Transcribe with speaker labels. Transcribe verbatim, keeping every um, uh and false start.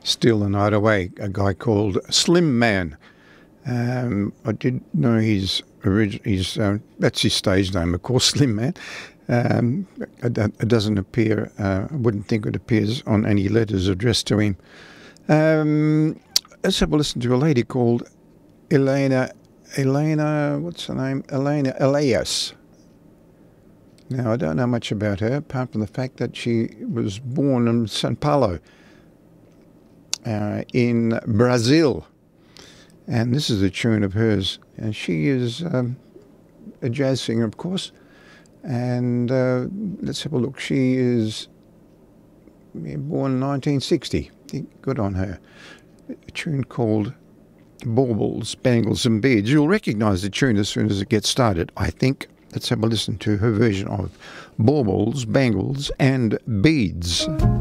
Speaker 1: Steal the Night Away, a guy called Slim Man. Um, I did know his original, his, uh, that's his stage name, of course, Slim Man. Um, it, it doesn't appear, uh, I wouldn't think it appears on any letters addressed to him. Um, let's have a listen to a lady called Elena, Elena, what's her name? Elena Elias. Now, I don't know much about her, apart from the fact that she was born in São Paulo, uh, in Brazil. And this is a tune of hers. And she is um, a jazz singer, of course. And uh, let's have a look. She is born in nineteen sixty. Good on her. A tune called Baubles, Bangles and Beads. You'll recognise the tune as soon as it gets started, I think. Let's have a listen to her version of Baubles, Bangles and Beads.